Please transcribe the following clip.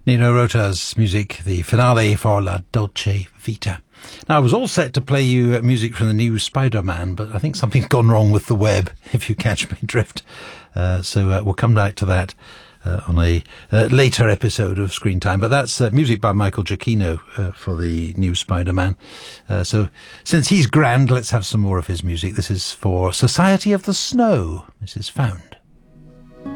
Nino Rota's music, the finale for La Dolce Vita. Now, I was all set to play you music from the new Spider-Man, but I think something's gone wrong with the web, if you catch my drift. So we'll come back to that on a later episode of Screen Time. But that's music by Michael Giacchino for the new Spider-Man. So since he's grand, let's have some more of his music. This is for Society of the Snow. This is Found.